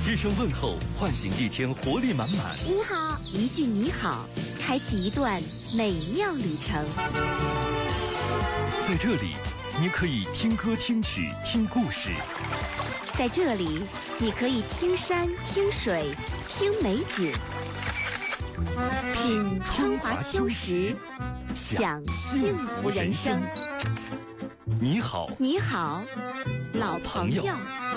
一声问候，唤醒一天活力满满。 你好，一句你好，开启一段美妙旅程。 在这里，你可以听歌听曲听故事。 在这里，你可以听山听水听美景，品春华秋实，享幸福人生。 你好， 你好，老朋友。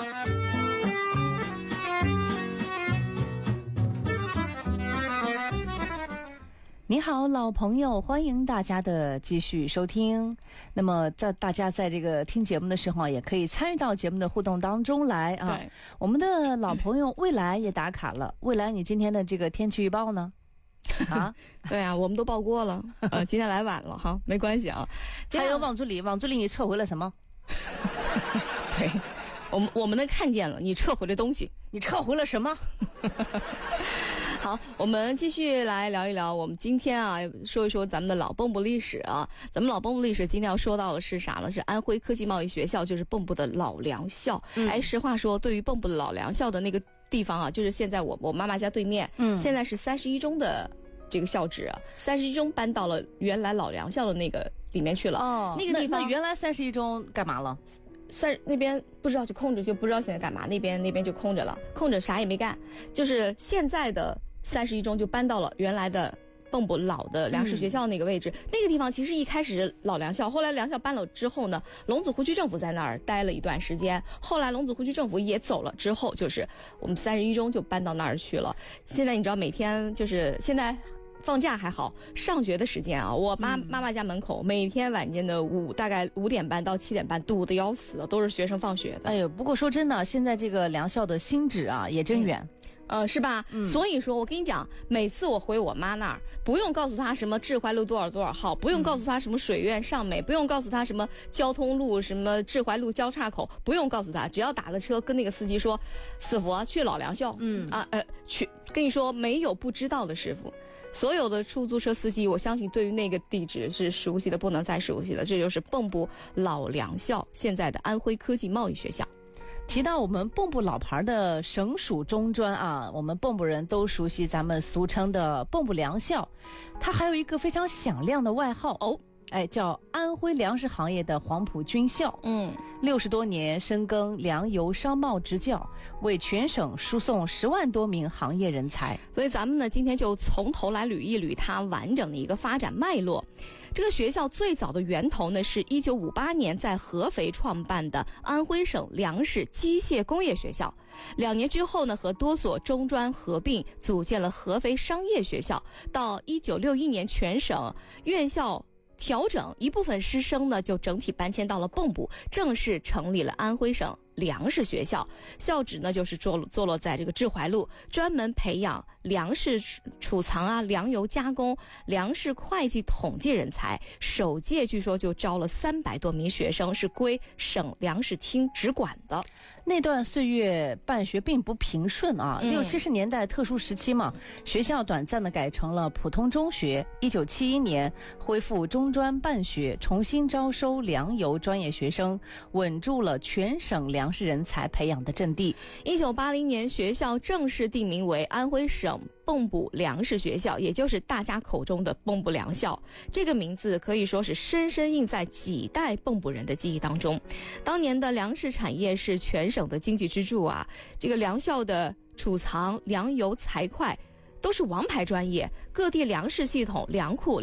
你好，老朋友，欢迎大家的继续收听。那么大家在这个听节目的时候，也可以参与到节目的互动当中来啊。 对， 我们的老朋友未来也打卡了。未来，你今天的这个天气预报呢？啊， 对啊，我们都报过了，今天来晚了哈，没关系啊。 还有王助理，你撤回了什么？ 对，我们能看见了，你撤回的东西， 你撤回了什么？ 好，我们继续来聊一聊，我们今天啊说一说咱们的老蚌埠历史啊。咱们老蚌埠历史今天要说到的是啥呢？是安徽科技贸易学校，就是蚌埠的老粮校。实话说，对于蚌埠的老粮校的那个地方啊，就是现在我妈妈家对面，现在是31中的这个校址啊，31中搬到了原来老粮校的那个里面去了。 哦， 那个地方那原来31中干嘛了？ 那边不知道就空着，就不知道现在干嘛。那边就空着了，空着啥也没干。就是现在的31中就搬到了原来的蚌埠老的粮食学校那个位置。那个地方其实一开始老粮校，后来粮校搬了之后呢，龙子湖区政府在那儿待了一段时间。后来龙子湖区政府也走了之后，就是我们31中就搬到那儿去了。现在你知道每天就是现在放假还好，上学的时间啊，我妈妈家门口每天晚间的大概5点半到7点半堵得要死，都是学生放学的。 哎呦，不过说真的，现在这个粮校的新址啊也真远。 是吧？所以说我跟你讲，每次我回我妈那儿，不用告诉她什么志怀路多少多少号，不用告诉她什么水院上美，不用告诉她什么交通路什么志怀路交叉口，不用告诉她，只要打了车跟那个司机说，师傅去老粮校，去，跟你说没有不知道的师傅。所有的出租车司机，我相信对于那个地址是熟悉的不能再熟悉了。这就是蚌埠老粮校，现在的安徽科技贸易学校。 提到我们蚌埠老牌的省属中专啊，我们蚌埠人都熟悉咱们俗称的蚌埠粮校，它还有一个非常响亮的外号哦，叫安徽粮食行业的黄埔军校。60多年深耕粮油商贸职教，为全省输送10万多名行业人才。 所以咱们呢，今天就从头来捋一捋它完整的一个发展脉络。这个学校最早的源头呢，是1958年在合肥创办的安徽省粮食机械工业学校。2年之后呢，和多所中专合并，组建了合肥商业学校。到1961年，全省院校调整，一部分师生呢就整体搬迁到了蚌埠，正式成立了安徽省粮食学校。校址呢就是坐落在这个志怀路，专门培养粮食储藏啊、粮油加工、粮食会计统计人才。首届据说就招了300多名学生，是归省粮食厅直管的。 那段岁月办学并不平顺啊，60、70年代特殊时期嘛，学校短暂的改成了普通中学。1971年恢复中专办学，重新招收粮油专业学生，稳住了全省粮食人才培养的阵地。 1980年，学校正式定名为安徽省蚌埠粮食学校，也就是大家口中的蚌埠粮校。这个名字可以说是深深印在几代蚌埠人的记忆当中。当年的粮食产业是全省的经济支柱啊，这个粮校的储藏、粮油、财会都是王牌专业，各地粮食系统、粮库